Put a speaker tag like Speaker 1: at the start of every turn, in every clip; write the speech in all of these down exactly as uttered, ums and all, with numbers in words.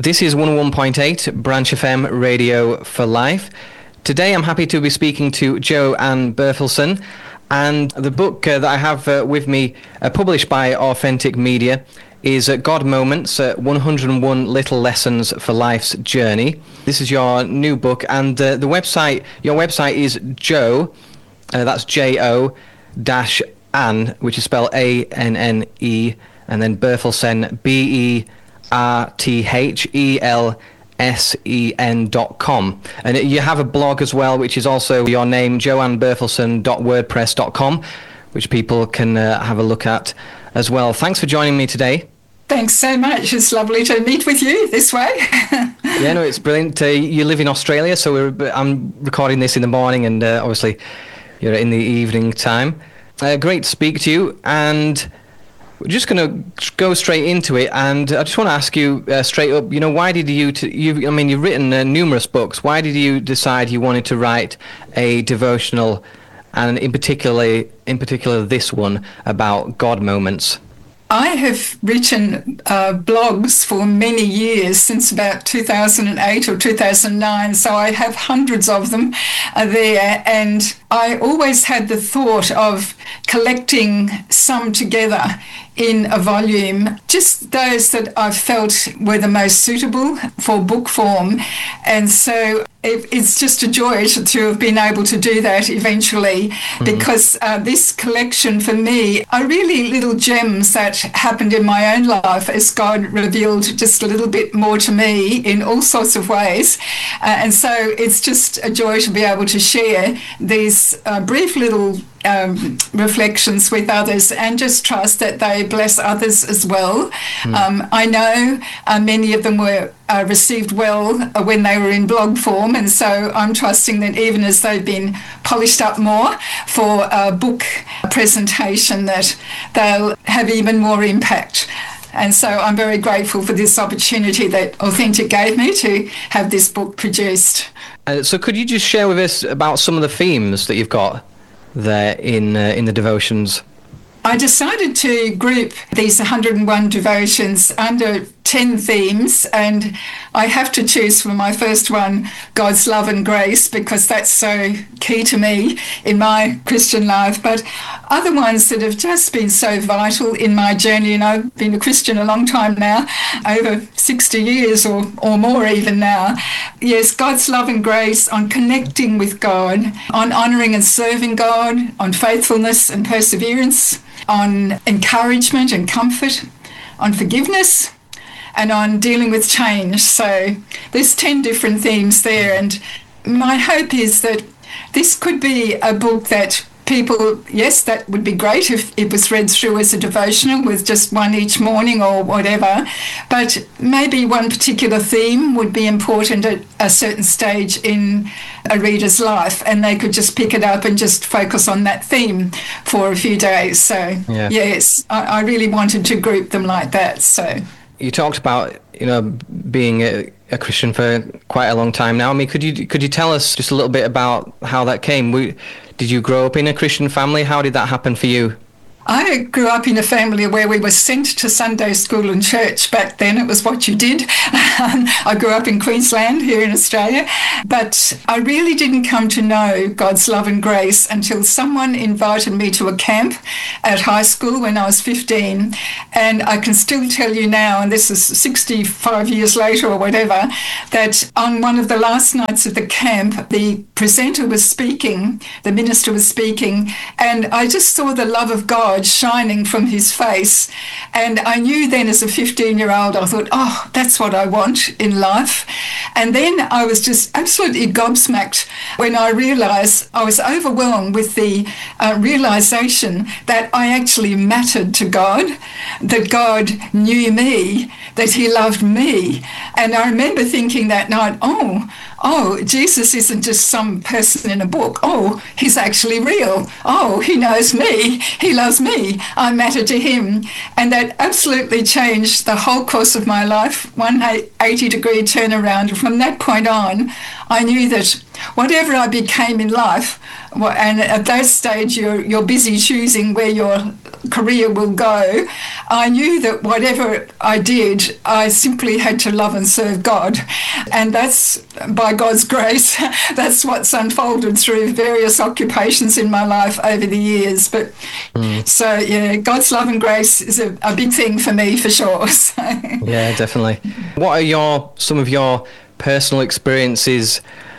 Speaker 1: This is one oh one point eight Branch F M Radio for Life. Today I'm happy to be speaking to Jo Ann Bertelsen, and the book uh, that I have uh, with me, uh, published by Authentic Media, is uh, God Moments, uh, one hundred and one Little Lessons for Life's Journey. This is your new book, and uh, the website, your website is Jo, uh, that's J O, dash Ann, which is spelled A N N E, and then Bertelsen, B E R T H E L S E N dot com. And you have a blog as well, which is also your name, jo ann bertelsen dot wordpress dot com, which people can uh, have a look at as well. Thanks for joining me today.
Speaker 2: Thanks so much. It's lovely to meet with you this way.
Speaker 1: Yeah, no, it's brilliant. Uh, you live in Australia, so we're, I'm recording this in the morning, and uh, obviously you're in the evening time. Uh, great to speak to you, and we're just going to go straight into it. And I just want to ask you uh, straight up, you know, why did you, to, you I mean, you've written uh, numerous books. Why did you decide you wanted to write a devotional, and in particular, in particular this one about God moments?
Speaker 2: I have written uh, blogs for many years, since about two thousand eight or two thousand nine, so I have hundreds of them uh, there, and I always had the thought of collecting some together in a volume, just those that I felt were the most suitable for book form. And so it, it's just a joy to, to have been able to do that eventually, mm-hmm. because uh, this collection for me are really little gems that happened in my own life as God revealed just a little bit more to me in all sorts of ways. Uh, and so it's just a joy to be able to share these uh, brief little Um, reflections with others, and just trust that they bless others as well. Mm. Um, I know uh, many of them were uh, received well uh, when they were in blog form, and so I'm trusting that even as they've been polished up more for a book presentation, that they'll have even more impact. And so I'm very grateful for this opportunity that Authentic gave me to have this book produced.
Speaker 1: Uh, so could you just share with us about some of the themes that you've got there in uh, in the devotions?
Speaker 2: I decided to group these one hundred and one devotions under ten themes, and I have to choose for my first one God's love and grace, because that's so key to me in my Christian life. But other ones that have just been so vital in my journey, and I've been a Christian a long time now, over sixty years or, or more even now. Yes, God's love and grace on connecting with God, on honouring and serving God, on faithfulness and perseverance, on encouragement and comfort, on forgiveness, and on dealing with change. So there's ten different themes there, and my hope is that this could be a book that people, yes, that would be great if it was read through as a devotional with just one each morning or whatever, but maybe one particular theme would be important at a certain stage in a reader's life, and they could just pick it up and just focus on that theme for a few days. So yeah. yes, I, I really wanted to group them like that. So
Speaker 1: you talked about, you know, being a, a Christian for quite a long time now. I mean, could you could you tell us just a little bit about how that came? We, did you grow up in a Christian family? How did that happen for you?
Speaker 2: I grew up in a family where we were sent to Sunday school and church. Back then it was what you did. I grew up in Queensland here in Australia, but I really didn't come to know God's love and grace until someone invited me to a camp at high school when I was fifteen. And I can still tell you now, and this is sixty-five years later or whatever, that on one of the last nights of the camp, the presenter was speaking, the minister was speaking, and I just saw the love of God shining from his face. And I knew then as a fifteen-year-old, I thought, oh, that's what I want in life. And then I was just absolutely gobsmacked when I realised, I was overwhelmed with the uh, realisation that I actually mattered to God, that God knew me, that he loved me. And I remember thinking that night, oh, oh, Jesus isn't just some person in a book. Oh, he's actually real. Oh, he knows me. He loves me. I matter to him. And that absolutely changed the whole course of my life, one eighty degree turnaround. From that point on, I knew that whatever I became in life, and at that stage you're, you're busy choosing where your career will go, I knew that whatever I did, I simply had to love and serve God. And that's, by God's grace, that's what's unfolded through various occupations in my life over the years. But mm. so, yeah, God's love and grace is a, a big thing for me, for sure. So.
Speaker 1: Yeah, definitely. What are your some of your personal experiences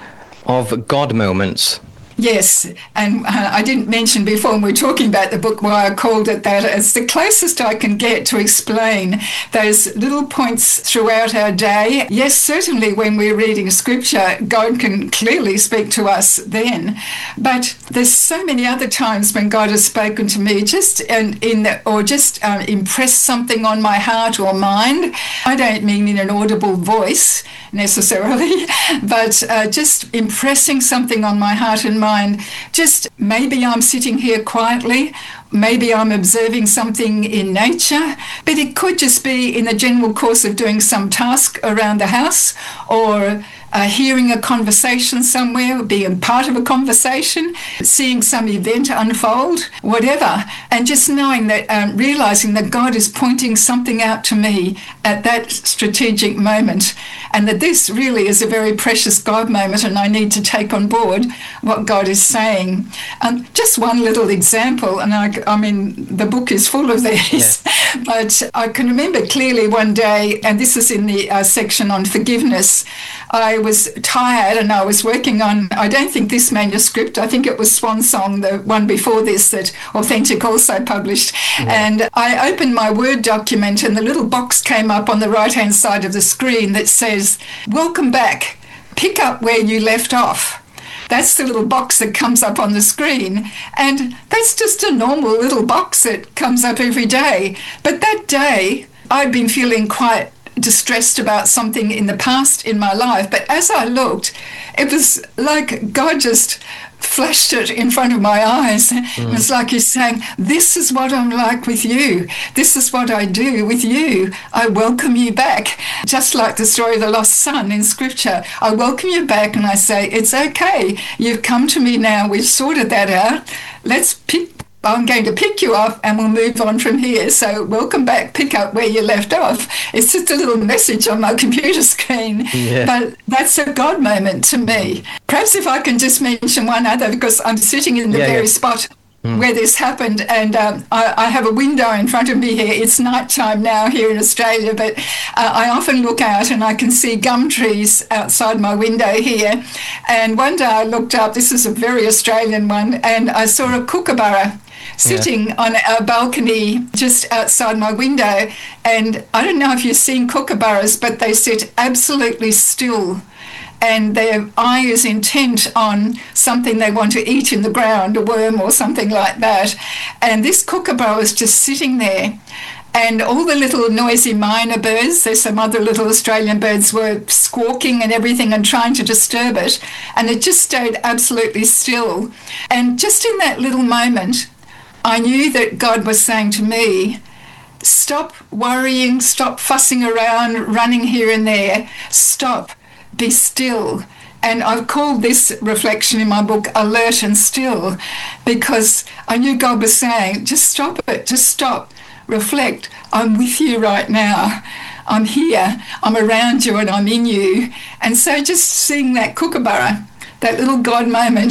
Speaker 1: of God moments?
Speaker 2: Yes, and uh, I didn't mention before when we were talking about the book why I called it that. It's the closest I can get to explain those little points throughout our day. Yes, certainly when we're reading scripture, God can clearly speak to us then. But there's so many other times when God has spoken to me just in, in the, or just um, impressed something on my heart or mind. I don't mean in an audible voice necessarily, but uh, just impressing something on my heart and mind. Just maybe I'm sitting here quietly, maybe I'm observing something in nature, but it could just be in the general course of doing some task around the house, or Uh, hearing a conversation somewhere, being part of a conversation, seeing some event unfold, whatever, and just knowing that, um, realizing that God is pointing something out to me at that strategic moment, and that this really is a very precious God moment, and I need to take on board what God is saying. Um, just one little example, and I, I mean, the book is full of these, yeah. But I can remember clearly one day, and this is in the uh, section on forgiveness. I was tired and I was working on, I don't think this manuscript, I think it was Swan Song, the one before this that Authentic also published. Yeah. And I opened my Word document and the little box came up on the right-hand side of the screen that says, "Welcome back, pick up where you left off." That's the little box that comes up on the screen. And that's just a normal little box that comes up every day. But that day, I'd been feeling quite distressed about something in the past in my life, but as I looked, it was like God just flashed it in front of my eyes. Mm. It was like he's saying, this is what I'm like with you. This is what I do with you. I welcome you back. Just like the story of the lost son in scripture. I welcome you back and I say, it's okay. You've come to me now. We've sorted that out. Let's pick I'm going to pick you up and we'll move on from here. So welcome back, pick up where you left off. It's just a little message on my computer screen. Yeah. But that's a God moment to me. Perhaps if I can just mention one other, because I'm sitting in the yeah, very yeah. spot mm. where this happened, and um, I, I have a window in front of me here. It's nighttime now here in Australia, but uh, I often look out and I can see gum trees outside my window here. And one day I looked up, this is a very Australian one, and I saw a kookaburra sitting yeah. on a balcony just outside my window. And I don't know if you've seen kookaburras, but they sit absolutely still and their eye is intent on something they want to eat in the ground, a worm or something like that. And this kookaburra was just sitting there. And all the little noisy minor birds, there's some other little Australian birds, were squawking and everything and trying to disturb it. And it just stayed absolutely still. And just in that little moment, I knew that God was saying to me, stop worrying, stop fussing around, running here and there, stop, be still. And I've called this reflection in my book Alert and Still, because I knew God was saying, just stop it, just stop, reflect, I'm with you right now. I'm here, I'm around you and I'm in you. And so just seeing that kookaburra, that little God moment,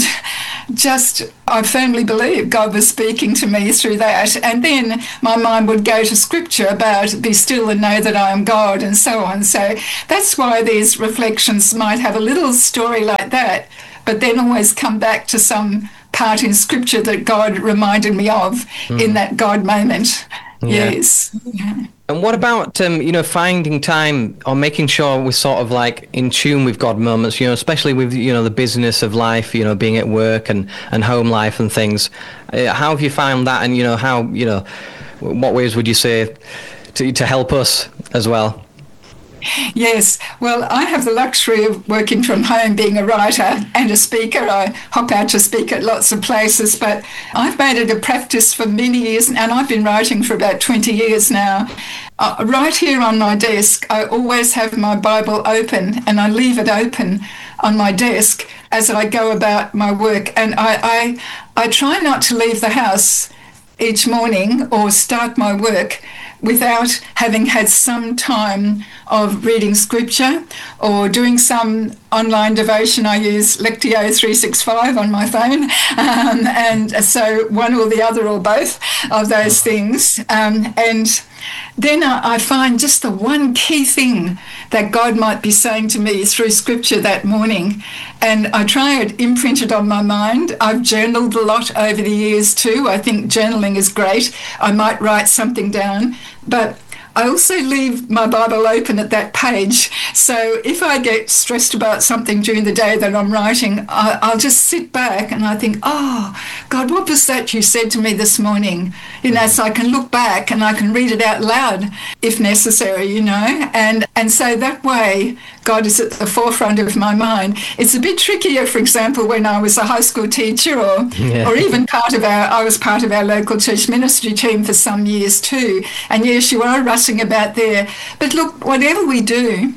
Speaker 2: just, I firmly believe God was speaking to me through that. And then my mind would go to scripture about be still and know that I am God and so on. So that's why these reflections might have a little story like that, but then always come back to some part in scripture that God reminded me of mm. in that God moment. Yeah. Yes. Yeah.
Speaker 1: And what about, um, you know, finding time or making sure we're sort of like in tune with God moments, you know, especially with, you know, the business of life, you know, being at work and, and home life and things. Uh, how have you found that? And, you know, how, you know, what ways would you say to, to help us as well?
Speaker 2: Yes, well, I have the luxury of working from home, being a writer and a speaker. I hop out to speak at lots of places, but I've made it a practice for many years, and I've been writing for about twenty years now. Uh, right here on my desk, I always have my Bible open, and I leave it open on my desk as I go about my work. And I, I, I try not to leave the house each morning or start my work without having had some time of reading scripture or doing some online devotion. I use Lectio three sixty-five on my phone, um, and so one or the other or both of those things. Um, and then I, I find just the one key thing that God might be saying to me through scripture that morning, and I try it imprinted on my mind. I've journaled a lot over the years too. I think journaling is great. I might write something down, but I also leave my Bible open at that page. So if I get stressed about something during the day that I'm writing, I, I'll just sit back and I think, oh, God, what was that you said to me this morning? You know, so I can look back and I can read it out loud if necessary, you know. And, and so that way, God is at the forefront of my mind. It's a bit trickier, for example, when I was a high school teacher or yeah. or even part of our, I was part of our local church ministry team for some years too. And yes, you are rushing about there. But look, whatever we do,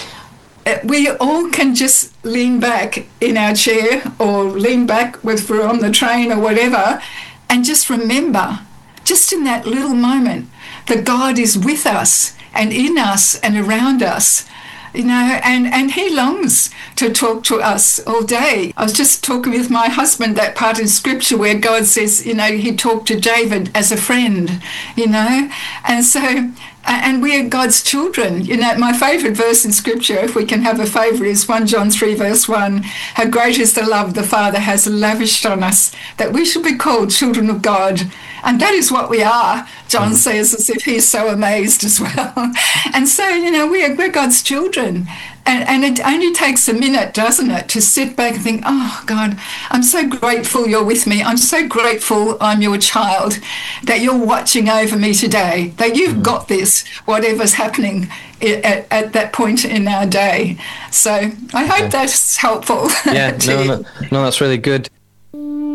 Speaker 2: we all can just lean back in our chair or lean back if we're on the train or whatever and just remember, just in that little moment, that God is with us and in us and around us. You know, and, and he longs to talk to us all day. I was just talking with my husband, that part in scripture where God says, you know, he talked to David as a friend, you know. And so, and we are God's children. You know, my favourite verse in scripture, if we can have a favourite, is First John three verse one. How great is the love the Father has lavished on us, that we should be called children of God. And that is what we are, John says, as if he's so amazed as well. And so, you know, we are, we're God's children. And, and it only takes a minute, doesn't it, to sit back and think, oh, God, I'm so grateful you're with me. I'm so grateful I'm your child, that you're watching over me today, that you've mm-hmm. got this, whatever's happening at, at that point in our day. So I hope yeah. that's helpful.
Speaker 1: Yeah, no, no, no, that's really good.